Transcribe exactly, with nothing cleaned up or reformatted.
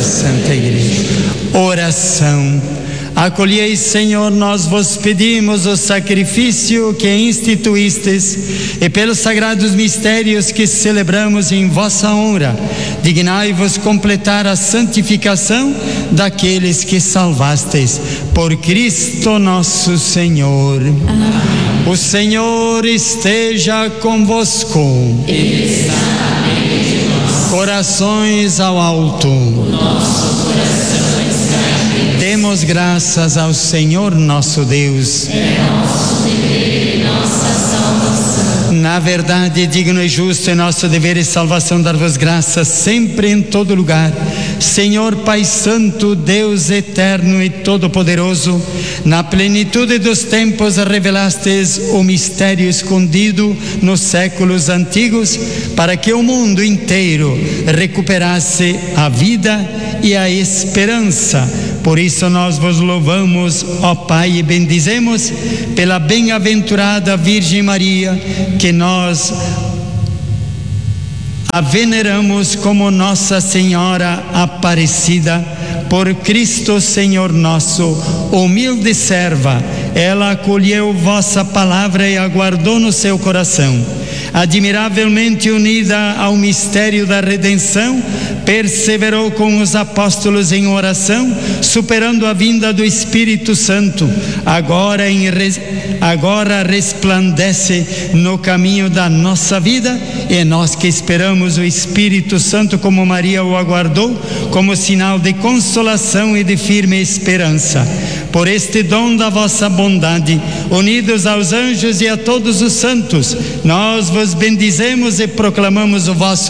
Santa Igreja. Oração. Acolhei, Senhor, nós vos pedimos o sacrifício que instituístes e pelos sagrados mistérios que celebramos em vossa honra, dignai-vos completar a santificação daqueles que salvastes. Por Cristo nosso Senhor. Amém. O Senhor esteja convosco. Ele está na mente de nós. Corações ao alto. O nosso coração demos graças ao Senhor nosso Deus. É nosso dever e nossa salvação. Na verdade, digno e justo é nosso dever e salvação dar-vos graças sempre em todo lugar. Senhor Pai Santo, Deus eterno e todo-poderoso, na plenitude dos tempos revelastes o mistério escondido nos séculos antigos, para que o mundo inteiro recuperasse a vida e a esperança. Por isso nós vos louvamos, ó Pai, e bendizemos pela bem-aventurada Virgem Maria, que nós a veneramos como Nossa Senhora Aparecida. Por Cristo Senhor nosso, humilde serva, ela acolheu vossa palavra e aguardou no seu coração. Admiravelmente unida ao mistério da redenção, perseverou com os apóstolos em oração, superando a vinda do Espírito Santo. Agora, em res... Agora resplandece no caminho da nossa vida, e nós que esperamos o Espírito Santo como Maria o aguardou, como sinal de consolação e de firme esperança. Por este dom da vossa bondade, unidos aos anjos e a todos os santos, nós vos bendizemos e proclamamos o vosso